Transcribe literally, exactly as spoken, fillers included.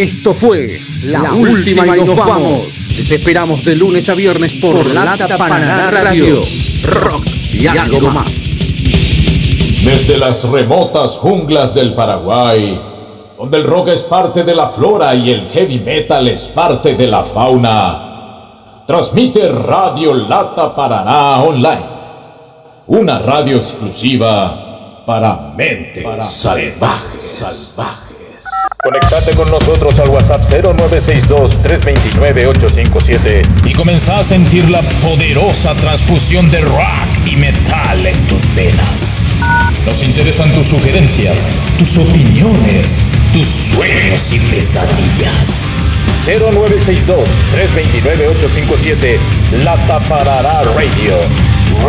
Esto fue La Última y nos vamos. Les esperamos de lunes a viernes por Lata Paraná Radio. Rock y algo más. Desde las remotas junglas del Paraguay, donde el rock es parte de la flora y el heavy metal es parte de la fauna, transmite Radio Lata Paraná Online, una radio exclusiva para mentes para salvajes. salvajes. Conectate con nosotros al WhatsApp cero nueve seis dos, tres dos nueve, ocho cinco siete y comenzá a sentir la poderosa transfusión de rock y metal en tus venas. Nos interesan tus sugerencias, tus opiniones, tus sueños y pesadillas. cero nueve seis dos, tres dos nueve, ocho cinco siete Lata Paraná Radio.